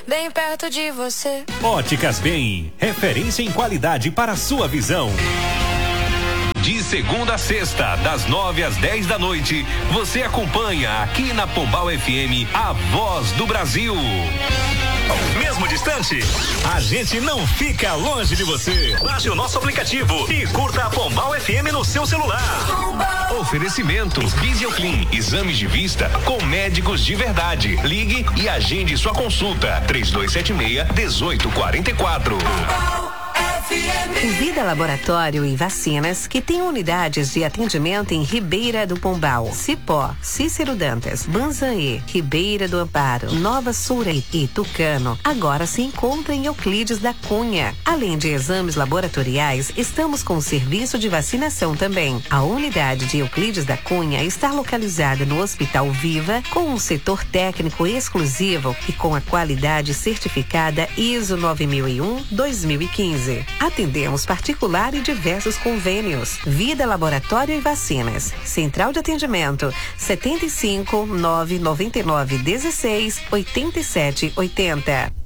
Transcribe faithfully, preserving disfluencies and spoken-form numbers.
bem perto de você. Óticas Bem, referência em qualidade para a sua visão. De segunda a sexta, das nove às dez da noite, você acompanha aqui na Pombal F M a Voz do Brasil. Mesmo distante, a gente não fica longe de você. Baixe o nosso aplicativo e curta a Pombal F M no seu celular. Pombal. Oferecimento Visioclean, exames de vista com médicos de verdade. Ligue e agende sua consulta. três dois sete seis, um oito quatro quatro. O Vida Laboratório e Vacinas, que tem unidades de atendimento em Ribeira do Pombal, Cipó, Cícero Dantas, Banzaê, Ribeira do Amparo, Nova Surei e Tucano, agora se encontra em Euclides da Cunha. Além de exames laboratoriais, estamos com o serviço de vacinação também. A unidade de Euclides da Cunha está localizada no Hospital Viva, com um setor técnico exclusivo e com a qualidade certificada I S O nove mil e um dois mil e quinze. Atendemos particular e diversos convênios. Vida Laboratório e Vacinas. Central de atendimento setenta e cinco, nove noventa e nove, dezesseis, oitenta e sete, oitenta.